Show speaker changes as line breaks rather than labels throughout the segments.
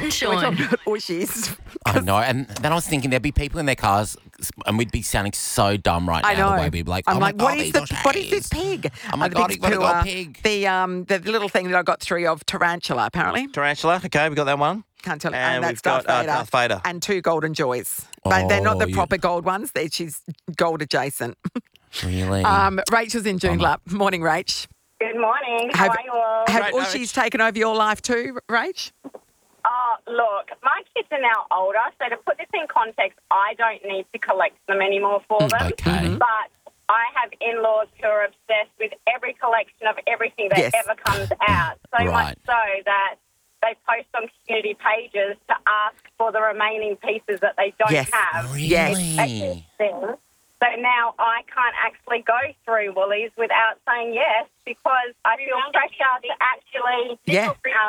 Nat and
We're
Sean.
talking about Ushies.
I know. And then I was thinking there'd be people in their cars and we'd be sounding so dumb right
I
now.
know.
The way we'd be like,
I'm
oh my
like,
God,
what is
these
this pig?
Oh my
The
God,
pig's
what a
poo,
gold pig.
The little thing that I got three of, tarantula, apparently.
Tarantula. Okay, we got that one.
Can't tell.
And
that's
we've got
Darth Vader.
Vader.
And two golden joys. But they're not the
yeah.
proper gold ones. She's gold adjacent.
Really?
Rachel's in Joondalup. Morning, Rach.
Good morning. How are you all?
Have
Great,
Ushies taken over your life too, Rach?
Look, my kids are now older, so to put this in context, I don't need to collect them anymore for them.
okay.
But I have in-laws who are obsessed with every collection of everything that
Yes.
ever comes out. So much
Right.
so that they post on community pages to ask for the remaining pieces that they don't
Yes.
have.
Really?
So now I can't actually go through Woolies without saying yes because I feel pressure to actually
Yeah.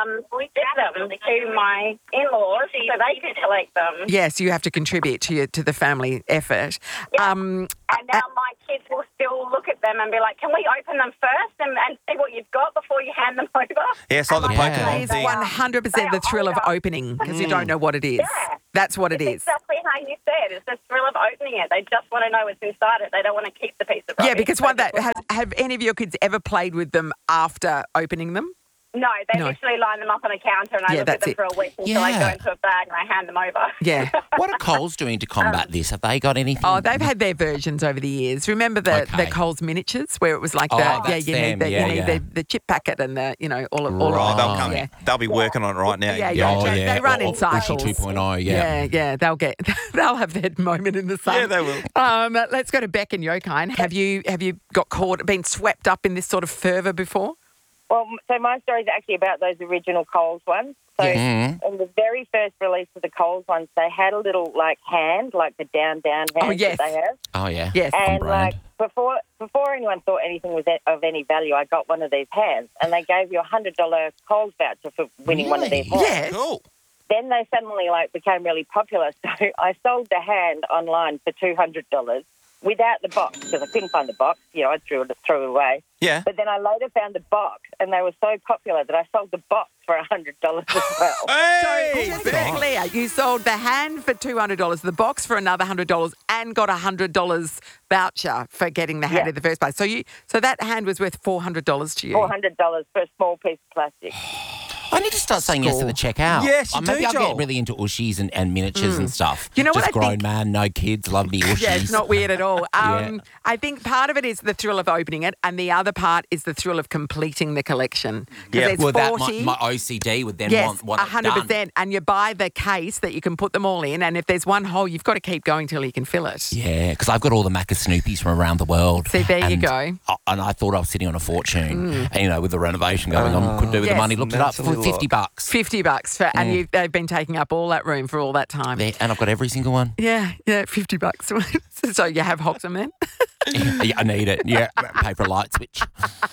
give them to my in-laws so they can collect them.
Yes, you have to contribute to the family effort.
And now my kids will still look at them and be like, can we open them first and see what you've got before you hand them over?
Yeah, it's like the
Yeah.
Pokemon
It's
thing.
100% the thrill of opening because you don't know what it is.
Yeah.
That's what it
It's
is.
exactly how you said. It's the thrill of opening it. They just want to know what's inside it. They don't want to keep the piece of rubbish.
Yeah, because have any of your kids ever played with them after opening them?
No, they
No.
literally line them up on a counter and I
Yeah,
look at
that's
them
it.
for a week until I
Yeah.
go into a bag and I hand them over.
Yeah.
What are Coles doing to combat this? Have they got anything?
Oh, they've had their versions over the years. Remember the
Okay.
Coles miniatures where it was like
Oh,
you
that's
need
them. Yeah, yeah.
the chip packet and the all of
Right.
They'll come.
yeah.
They'll be working on it right now.
Yeah,
Oh,
yeah.
yeah.
They run in
Or
cycles.
Ushi 2.0, yeah.
Yeah, they'll have their moment in the sun.
Yeah, they will.
Let's go to Beck and Yokine. Have you got been swept up in this sort of fervour before?
Well, so my story is actually about those original Coles ones. So
Yes.
in the very first release of the Coles ones, they had a little hand, like the down hand
yes.
that they have.
Oh, yeah.
Yes.
On
And
brand.
before anyone thought anything was of any value, I got one of these hands, and they gave you a $100 Coles voucher for winning one of these hands.
Yes.
Cool.
Then they suddenly became really popular, so I sold the hand online for $200 without the box because I couldn't find the box. I threw it away.
Yeah.
But then I later found the box, and they were so popular that I sold the box for $100 as well.
Hey!
Just to be clear, you sold the hand for $200, the box for another $100, and got a $100 voucher for getting the hand
Yeah.
in the first place. So that hand was worth $400 to you.
$400 for a small piece of plastic.
I need to start saying yes to the checkout.
Yes, you
Maybe
do,
I'll
Joel.
get really into Ushies and miniatures and stuff.
You know what
Just
I
grown
think-
man, no kids, love me Ushies.
Yeah, it's not weird at all.
Yeah.
I think part of it is the thrill of opening it, and the other part is the thrill of completing the collection. 'Cause
Yeah,
there's
Well, that
40.
my OCD would then
Yes,
want it
100%.
done.
And you buy the case that you can put them all in, and if there's one hole, you've got to keep going till you can fill it.
Yeah, because I've got all the Macca Snoopies from around the world.
See, there you
And
go.
And I thought I was sitting on a fortune. And, with the renovation going on, couldn't do with
Yes.
the money. Looked it up
Mentally
for $50.
$50 for, and they've been taking up all that room for all that time.
There, and I've got every single one.
Yeah, $50. So you have Hoxham then?
Yeah, I need it. Yeah, pay for a light switch.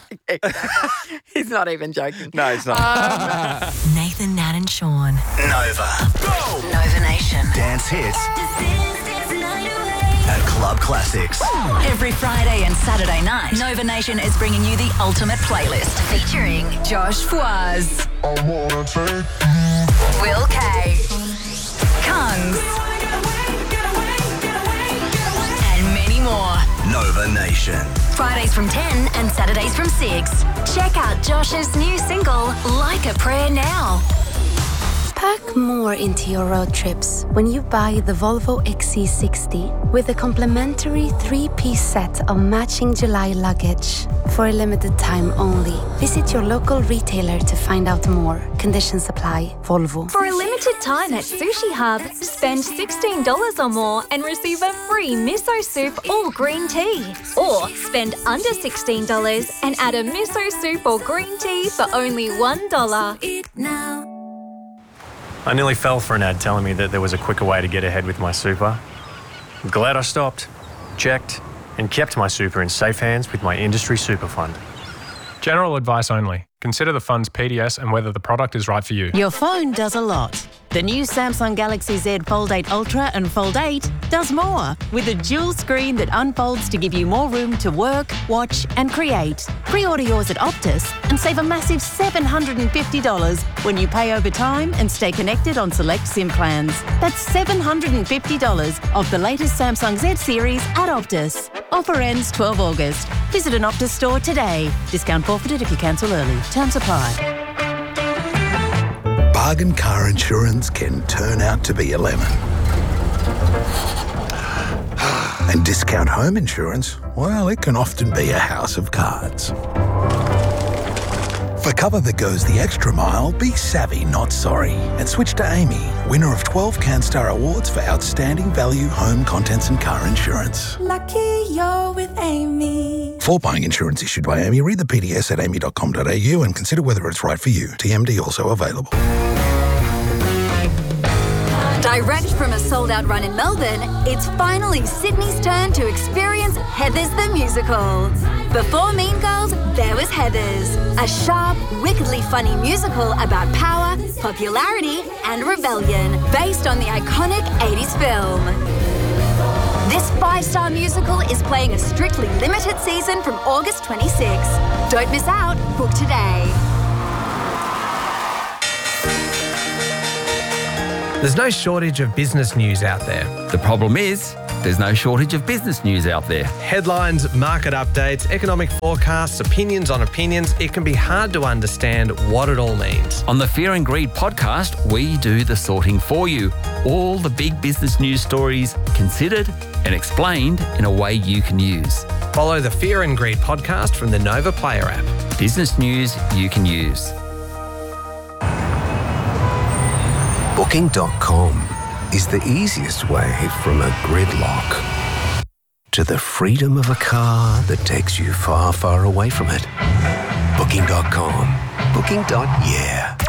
He's not even joking.
No, it's not.
Nathan, Nat and Sean.
Nova.
Nova Nation.
Dance hits at Club Classics.
Every Friday and Saturday night, Nova Nation is bringing you the ultimate playlist featuring Josh Fwaz, Will K, Kungs, and many more.
Nova Nation.
Fridays from 10 and Saturdays from 6. Check out Josh's new single, Like a Prayer Now.
Pack more into your road trips when you buy the Volvo XC60 with a complimentary 3-piece set of matching July luggage. For a limited time only. Visit your local retailer to find out more. Conditions apply. Volvo.
For a limited time at Sushi Hub, spend $16 or more and receive a free miso soup or green tea. Or spend under $16 and add a miso soup or green tea for only $1.
I nearly fell for an ad telling me that there was a quicker way to get ahead with my super. I'm glad I stopped, checked, and kept my super in safe hands with my industry super fund. General advice only. Consider the fund's PDS and whether the product is right for you.
Your phone does a lot. The new Samsung Galaxy Z Fold 8 Ultra and Fold 8 does more, with a dual screen that unfolds to give you more room to work, watch and create. Pre-order yours at Optus and save a massive $750 when you pay over time and stay connected on select SIM plans. That's $750 of the latest Samsung Z series at Optus. Offer ends 12 August. Visit an Optus store today. Discount forfeited if you cancel early. Terms apply.
Bargain car insurance can turn out to be a lemon. And discount home insurance, well, it can often be a house of cards. For cover that goes the extra mile, be savvy, not sorry. And switch to Amy, winner of 12 CanStar Awards for outstanding value home contents and car insurance.
Lucky you're with Amy.
For buying insurance issued by Amy, read the PDS at amy.com.au and consider whether it's right for you. TMD also available.
Direct from a sold-out run in Melbourne, it's finally Sydney's turn to experience Heathers the Musical. Before Mean Girls, there was Heathers, a sharp, wickedly funny musical about power, popularity and rebellion, based on the iconic 80s film. This 5-star musical is playing a strictly limited season from August 26. Don't miss out. Book today.
There's no shortage of business news out there.
The problem is, there's no shortage of business news out there.
Headlines, market updates, economic forecasts, opinions on opinions. It can be hard to understand what it all means.
On the Fear and Greed podcast, we do the sorting for you. All the big business news stories considered and explained in a way you can use.
Follow the Fear and Greed podcast from the Nova Player app.
Business news you can use.
Booking.com is the easiest way from a gridlock to the freedom of a car that takes you far, far away from it. Booking.com. Booking.yeah.